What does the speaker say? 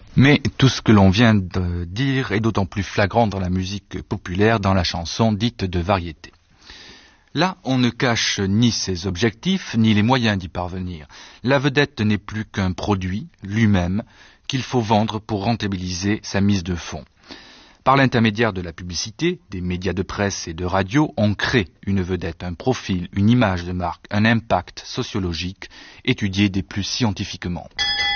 Mais tout ce que l'on vient de dire est d'autant plus flagrant dans la musique populaire, dans la chanson dite de variété. Là, on ne cache ni ses objectifs, ni les moyens d'y parvenir. La vedette n'est plus qu'un produit, lui-même, qu'il faut vendre pour rentabiliser sa mise de fonds. Par l'intermédiaire de la publicité, des médias de presse et de radio, on crée une vedette, un profil, une image de marque, un impact sociologique étudié des plus scientifiquement.